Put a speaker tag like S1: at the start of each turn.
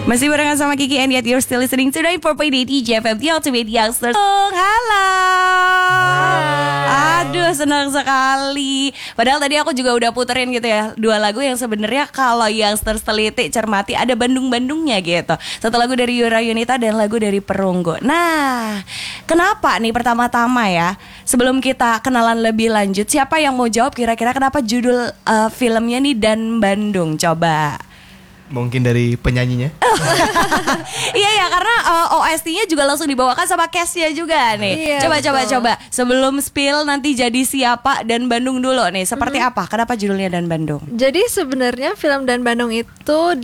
S1: Masih barengan sama Kiki and yet you're still listening to 94.8 JFM, the ultimate youngsters. Halo. Aduh, senang sekali. Padahal tadi aku juga udah puterin gitu ya, 2 lagu yang sebenarnya kalau youngsters teliti cermati ada Bandung-Bandungnya gitu. Satu lagu dari Yura Yunita dan lagu dari Perunggu. Nah, kenapa nih pertama-tama ya, sebelum kita kenalan lebih lanjut, siapa yang mau jawab kira-kira kenapa judul filmnya nih Dan Bandung? Coba.
S2: Mungkin dari penyanyinya.
S1: Iya ya, karena OST-nya juga langsung dibawakan sama cast-nya juga nih.
S3: Iya,
S1: Coba. Sebelum spill nanti jadi siapa Dan Bandung dulu nih. Seperti apa? Kenapa judulnya Dan Bandung?
S3: Jadi sebenarnya film Dan Bandung itu